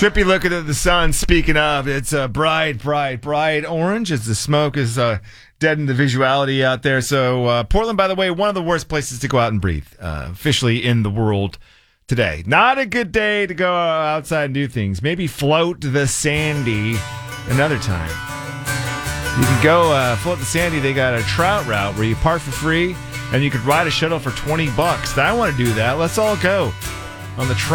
Trippy looking at the sun. Speaking of, it's bright orange as the smoke is deadening the visuality out there. So Portland, by the way, one of the worst places to go out and breathe, officially in the world today. Not a good day to go outside and do things. Maybe float the Sandy another time. You can go float the Sandy. They got a trout route where you park for free and you could ride a shuttle for $20. I want to do that. Let's all go on the trout.